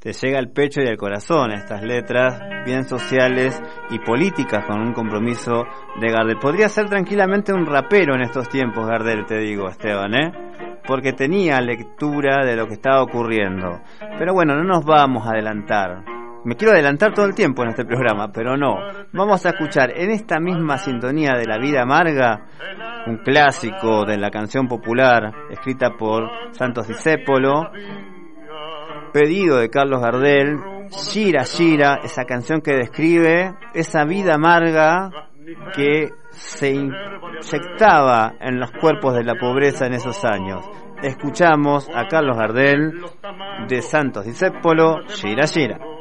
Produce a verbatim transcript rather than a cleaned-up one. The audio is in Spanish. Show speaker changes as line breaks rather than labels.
te llega al pecho y al corazón estas letras bien sociales y políticas con un compromiso de Gardel. Podría ser tranquilamente un rapero en estos tiempos, Gardel, te digo, Esteban, ¿eh? Porque tenía lectura de lo que estaba ocurriendo. Pero bueno, no nos vamos a adelantar. Me quiero adelantar todo el tiempo en este programa, pero no. Vamos a escuchar en esta misma sintonía de La Vida Amarga, un clásico de la canción popular escrita por Santos Discépolo, pedido de Carlos Gardel, Gira Gira, esa canción que describe esa vida amarga que se inyectaba en los cuerpos de la pobreza en esos años. Escuchamos a Carlos Gardel de Santos Discépolo, Gira Gira.